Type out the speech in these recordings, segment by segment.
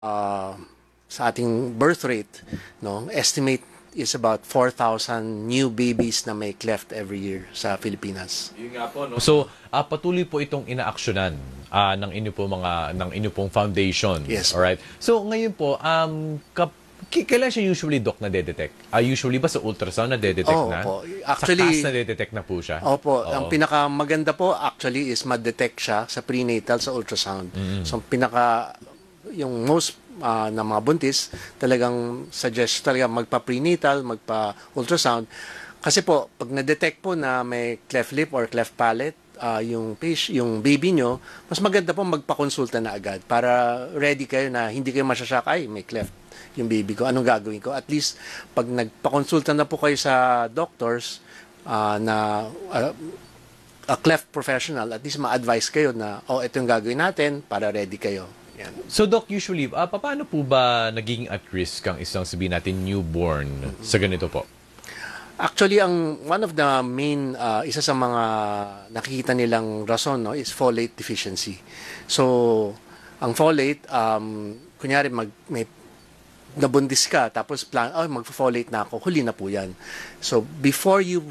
uh, sa ating birth rate, no, estimate is about 4,000 new babies na may cleft every year sa Pilipinas. Yun nga po, no? So, patuloy po itong inaaksyonan ng inyo pong foundation. Yes. Alright. So, ngayon po, kailan siya usually, Doc, na detect? Usually ba sa ultrasound na detect na? Opo. Actually, sa CAS na detect na po siya? Opo. Ang pinakamaganda po actually is ma-detect siya sa prenatal sa ultrasound. So, yung most na mga buntis, talagang suggest talaga magpa-prenatal, magpa-ultrasound. Kasi po, pag na-detect po na may cleft lip or cleft palate, yung baby nyo, mas maganda po magpa-consulta na agad para ready kayo na hindi kayo masyashock, ay, may cleft yung baby ko, anong gagawin ko? At least, pag nagpa-consulta na po kayo sa doctors na a cleft professional, at least ma-advise kayo na, ito yung gagawin natin para ready kayo. Yan. So, Doc, usually, paano po ba nagiging at risk ang isang sabihin natin newborn sa ganito po? Actually, one of the main, isa sa mga nakikita nilang rason, no, is folate deficiency. So, ang folate, kunyari may nabundis ka, tapos mag-folate na ako, huli na po yan. So, before you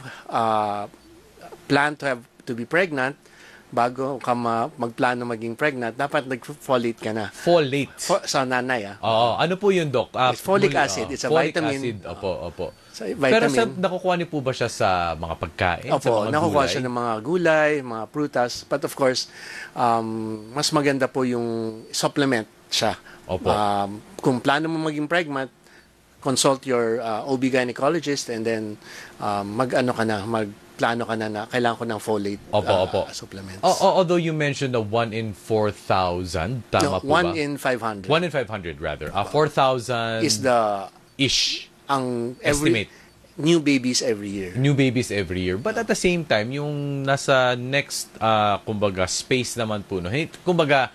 plan to be pregnant, bago ka magplano maging pregnant, dapat nag-folate ka na. Folate? Sa nanay, Oo. Ano po yun, Doc? It's folic acid. It's a folic vitamin. Acid. Opo. Vitamin. Pero nakukuha niyo po ba siya sa mga pagkain? Opo, sa mga nakukuha gulay? siya ng mga gulay, mga prutas. But of course, mas maganda po yung supplement siya. Opo. Kung plano mo maging pregnant, consult your OB-gynecologist and then magplano ka na kailangan ko ng folate supplements. Although you mentioned the 1 in 4,000, tama po ba? 1 in 500. 1 in 500 rather. 4,000 is the ish ang estimate. New babies every year. New babies every year. But at the same time, yung nasa next, kumbaga, space naman po, no? Kumbaga,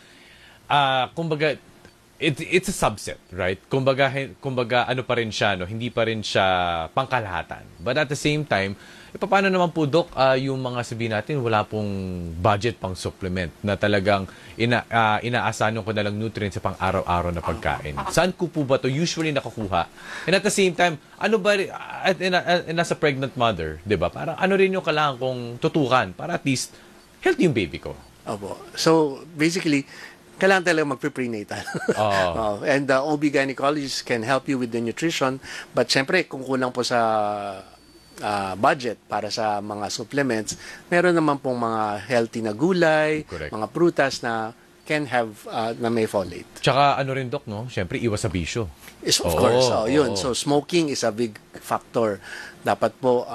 it's a subset, right? Kumbaga, ano pa rin siya, no? Hindi pa rin siya pangkalahatan. But at the same time, paano naman po, Doc, yung mga sabihin natin, wala pong budget pang supplement na talagang inaasahan ko na lang nutrients sa pang-araw-araw na pagkain. Saan ko po ba to usually nakukuha? And at the same time, ano ba, nasa pregnant mother, di ba? Parang ano rin yung kailangan kong tutukan para at least healthy yung baby ko. Opo. So, basically, kailangan talaga magpe-prenatal. And the OB-gynecologist can help you with the nutrition. But syempre, kung kulang po sa budget para sa mga supplements, meron naman pong mga healthy na gulay, Correct. mga prutas na can have na may folate. Tsaka ano rin, Doc, no? Siyempre, iwas sa bisyo. Yes, of course. Yun. So, smoking is a big factor. Dapat po,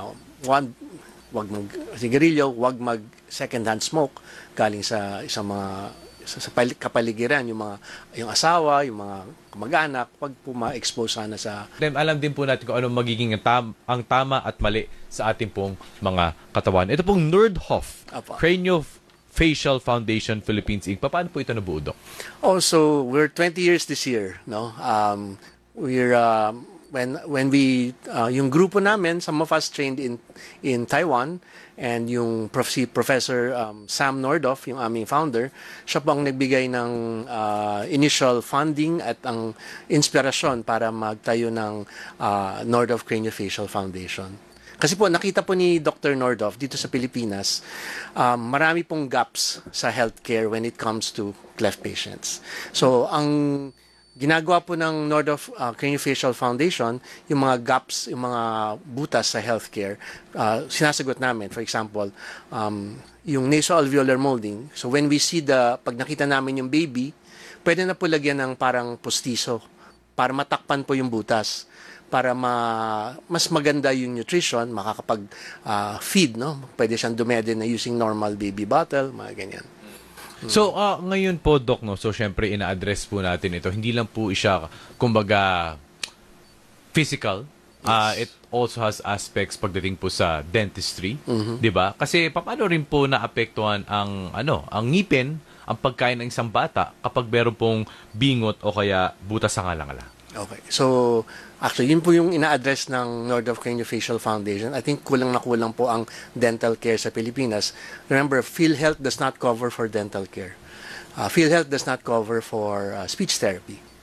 wag mag-sigarilyo, wag mag-second-hand smoke galing sa isang mga sa kapaligiran, yung asawa, yung mga kamag-anak, wag po ma-expose sana sa... Alam din po natin kung ano magiging ang tama at mali sa ating pong mga katawan. Ito pong Nordhoff, Craniofacial Foundation Philippines Inc. Paano po ito nabuo, Doc? Also, we're 20 years this year, no? We're when we yung grupo namin, some of us trained in Taiwan, and yung si Professor Sam Nordhoff, yung aming founder, siya po ang nagbigay ng initial funding at ang inspirasyon para magtayo ng Nordhoff Craniofacial Foundation. Kasi po, nakita po ni Dr. Nordhoff dito sa Pilipinas, marami pong gaps sa healthcare when it comes to cleft patients. So, ang ginagawa po ng Nordhoff Craniofacial Foundation, yung mga gaps, yung mga butas sa healthcare, sinasagot namin. For example, yung nasoalveolar molding. So when we see pag nakita namin yung baby, pwede na po lagyan ng parang postiso para matakpan po yung butas. Para mas maganda yung nutrition, makakapag-feed, no? Pwede siyang dumede na using normal baby bottle, mga ganyan. So, ngayon po, Doc, no? So, syempre, ina-address po natin ito. Hindi lang po siya, kumbaga, physical. It also has aspects pagdating po sa dentistry. Di ba? Kasi, paano rin po naapektuhan ang ngipin, ang pagkain ng isang bata kapag meron pong bingot o kaya butas sa ngalangala? Okay. So, actually, yun po yung ina-address ng Nordhoff Craniofacial Foundation. I think kulang na kulang po ang dental care sa Pilipinas. Remember, PhilHealth does not cover for dental care. PhilHealth does not cover for speech therapy.